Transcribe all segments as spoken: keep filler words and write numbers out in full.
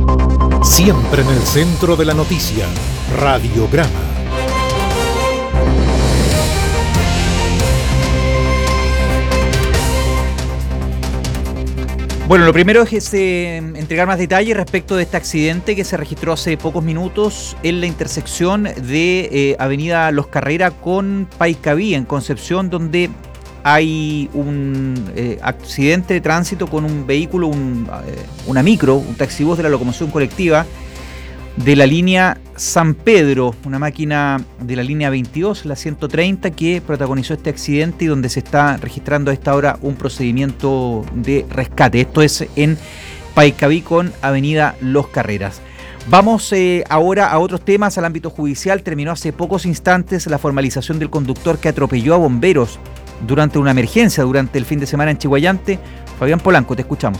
Siempre en el centro de la noticia, Radiograma. Bueno, lo primero es eh, entregar más detalles respecto de este accidente que se registró hace pocos minutos en la intersección de eh, Avenida Los Carreras con Paicaví, en Concepción, donde hay un eh, accidente de tránsito con un vehículo, un, eh, una micro, un taxibús de la locomoción colectiva de la línea San Pedro, una máquina de la línea veintidós, la ciento treinta, que protagonizó este accidente y donde se está registrando a esta hora un procedimiento de rescate. Esto es en Paicaví con Avenida Los Carreras. Vamos eh, ahora a otros temas, al ámbito judicial. Terminó hace pocos instantes la formalización del conductor que atropelló a bomberos durante una emergencia durante el fin de semana en Chiguayante. Fabián Polanco, te escuchamos.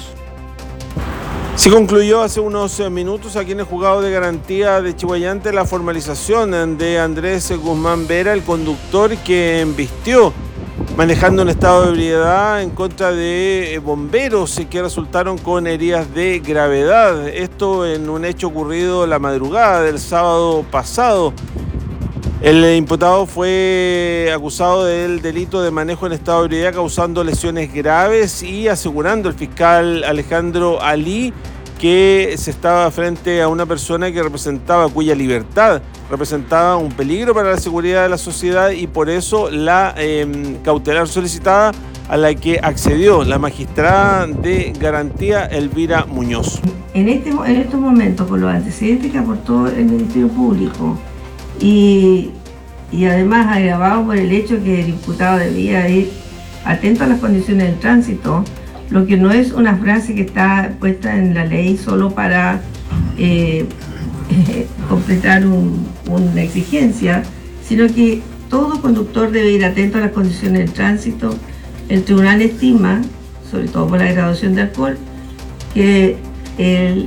Se concluyó hace unos minutos aquí en el juzgado de garantía de Chiguayante la formalización de Andrés Guzmán Vera, el conductor que embistió manejando en estado de ebriedad en contra de bomberos que resultaron con heridas de gravedad. Esto en un hecho ocurrido la madrugada del sábado pasado. El imputado fue acusado del delito de manejo en estado de ebriedad causando lesiones graves y asegurando el fiscal Alejandro Alí que se estaba frente a una persona que representaba, cuya libertad representaba un peligro para la seguridad de la sociedad y por eso la eh, cautelar solicitada a la que accedió la magistrada de garantía Elvira Muñoz. En, este, en estos momentos, por los antecedentes que aportó el Ministerio Público, Y, y además agravado por el hecho que el imputado debía ir atento a las condiciones del tránsito, lo que no es una frase que está puesta en la ley solo para eh, eh, completar un, una exigencia, sino que todo conductor debe ir atento a las condiciones del tránsito. El tribunal estima, sobre todo por la graduación de alcohol, que el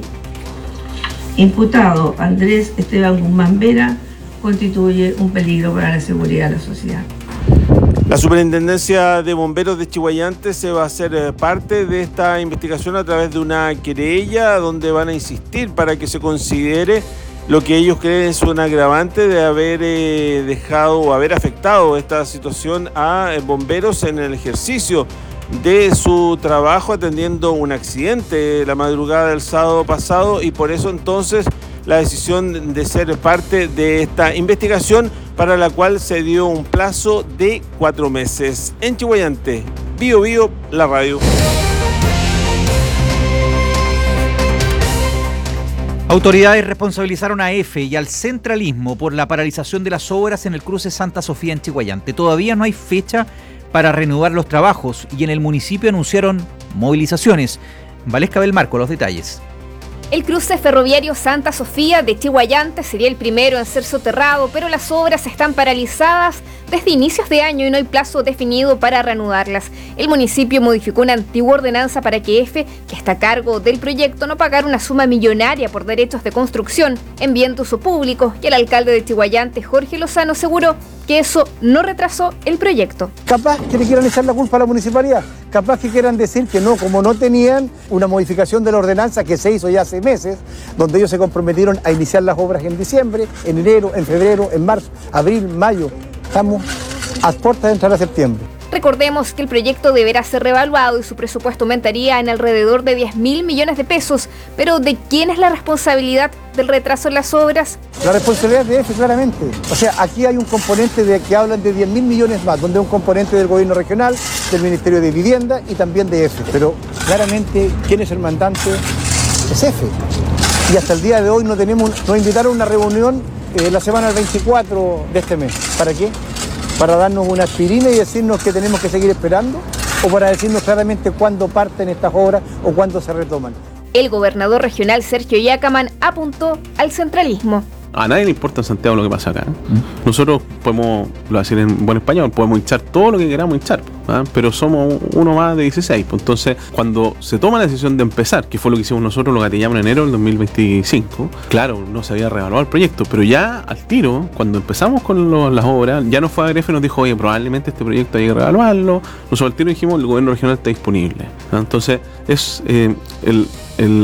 imputado Andrés Esteban Guzmán Vera constituye un peligro para la seguridad de la sociedad. La Superintendencia de Bomberos de Chiguayante se va a hacer parte de esta investigación a través de una querella donde van a insistir para que se considere lo que ellos creen es un agravante de haber eh, dejado o haber afectado esta situación a eh, bomberos en el ejercicio de su trabajo atendiendo un accidente la madrugada del sábado pasado y por eso entonces la decisión de ser parte de esta investigación para la cual se dio un plazo de cuatro meses. En Chiguayante, Bio Bio, la radio. Autoridades responsabilizaron a EFE y al centralismo por la paralización de las obras en el cruce Santa Sofía en Chiguayante. Todavía no hay fecha para reanudar los trabajos y en el municipio anunciaron movilizaciones. Valesca Belmarco, los detalles. El cruce ferroviario Santa Sofía de Chiguayante sería el primero en ser soterrado, pero las obras están paralizadas desde inicios de año y no hay plazo definido para reanudarlas. El municipio modificó una antigua ordenanza para que EFE, que está a cargo del proyecto, no pagara una suma millonaria por derechos de construcción en bien de uso público, y el alcalde de Chiguayante, Jorge Lozano, aseguró que eso no retrasó el proyecto. Capaz que le quieran echar la culpa a la municipalidad, capaz que quieran decir que no, como no tenían una modificación de la ordenanza que se hizo ya hace meses, donde ellos se comprometieron a iniciar las obras en diciembre, en enero, en febrero, en marzo, abril, mayo. Estamos a puertas de entrar a septiembre. Recordemos que el proyecto deberá ser reevaluado y su presupuesto aumentaría en alrededor de diez mil millones de pesos. Pero ¿de quién es la responsabilidad del retraso en las obras? La responsabilidad de EFE, claramente. O sea, aquí hay un componente de que hablan de diez mil millones más, donde hay un componente del gobierno regional, del Ministerio de Vivienda y también de EFE. Pero claramente, ¿quién es el mandante? Es EFE. Y hasta el día de hoy no tenemos, nos invitaron a una reunión eh, la semana del veinticuatro de este mes. ¿Para qué? ¿Para darnos una aspirina y decirnos que tenemos que seguir esperando? ¿O para decirnos claramente cuándo parten estas obras o cuándo se retoman? El gobernador regional Sergio Yacaman apuntó al centralismo. A nadie le importa en Santiago lo que pasa acá. ¿Mm? Nosotros podemos, lo voy a decir en buen español, podemos hinchar todo lo que queramos hinchar, ¿eh? Pero somos uno más de dieciséis. Pues entonces, cuando se toma la decisión de empezar, que fue lo que hicimos nosotros, lo gatillamos en enero del dos mil veinticinco, claro, no se había reevaluado el proyecto, pero ya al tiro, cuando empezamos con lo, las obras, ya nos fue a Grefe y nos dijo, oye, probablemente este proyecto hay que reevaluarlo. Nosotros al tiro dijimos, el gobierno regional está disponible, ¿eh? Entonces, es eh, el... el